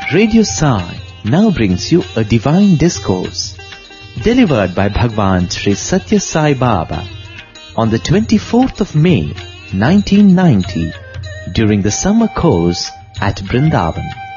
Radio Sai now brings you a divine discourse delivered by Bhagwan Sri Satya Sai Baba on the 24th of May 1990 during the summer course at Vrindavan.